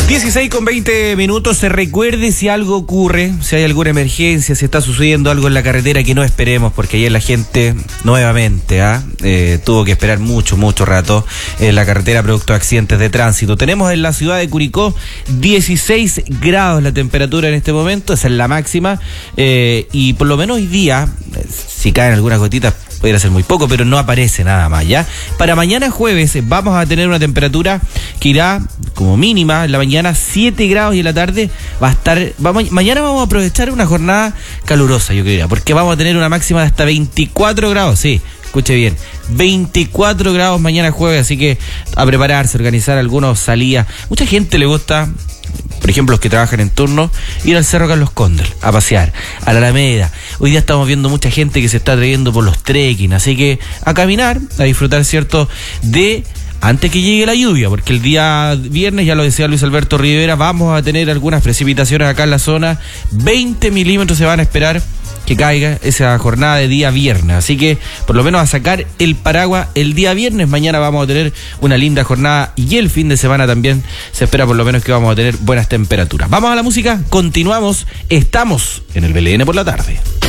16:20. Se recuerde si algo ocurre, si hay alguna emergencia, si está sucediendo algo en la carretera que no esperemos, porque ayer la gente nuevamente tuvo que esperar mucho rato en la carretera producto de accidentes de tránsito. Tenemos en la ciudad de Curicó 16 grados la temperatura en este momento, esa es la máxima, y por lo menos hoy día, si caen algunas gotitas, podría ser muy poco, pero no aparece nada más, ¿ya? Para mañana jueves vamos a tener una temperatura que irá como mínima en la mañana 7 grados y en la tarde va a estar... mañana vamos a aprovechar una jornada calurosa, yo creo, porque vamos a tener una máxima de hasta 24 grados, sí. Escuche bien, 24 grados mañana jueves, así que a prepararse, organizar algunas salidas. Mucha gente le gusta, por ejemplo, los que trabajan en turno, ir al Cerro Carlos Cóndor, a pasear, a la Alameda. Hoy día estamos viendo mucha gente que se está trayendo por los trekking, así que a caminar, a disfrutar, ¿cierto?, de... antes que llegue la lluvia, porque el día viernes, ya lo decía Luis Alberto Rivera, vamos a tener algunas precipitaciones acá en la zona. 20 milímetros se van a esperar que caiga esa jornada de día viernes, así que por lo menos a sacar el paraguas el día viernes. Mañana vamos a tener una linda jornada y el fin de semana también se espera por lo menos que vamos a tener buenas temperaturas. Vamos a la música, continuamos, estamos en el BLN por la tarde.